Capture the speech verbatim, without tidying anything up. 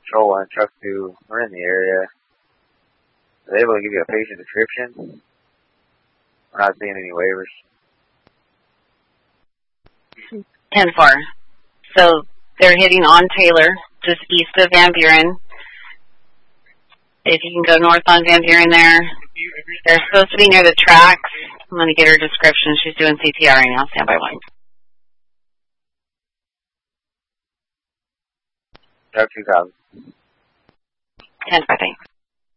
Patrol one, Truck two, we're in the area. Are they able to give you a patient description? We're not seeing any waivers. ten four. So they're hitting on Taylor, just east of Van Buren. If you can go north on Van Buren there. They're supposed to be near the tracks. I'm going to get her description. She's doing C P R right now. Stand by one. Truck two thousand. ten four, thanks.